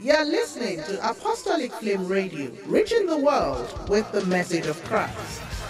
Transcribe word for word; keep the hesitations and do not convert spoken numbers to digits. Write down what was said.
You're listening to Apostolic Flame Radio, reaching the world with the message of Christ.